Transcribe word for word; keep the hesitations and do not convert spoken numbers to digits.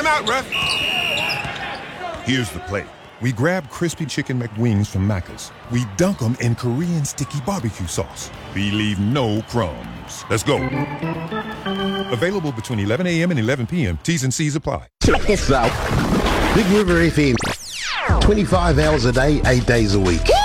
Time out, ref. Here's the play. We grab crispy chicken McWings from Macca's. We dunk them in Korean sticky barbecue sauce. We leave no crumbs. Let's go. Available between eleven a.m. and eleven p.m. T's and C's apply. Check this out. Big River F M. twenty-five hours a day, eight days a week.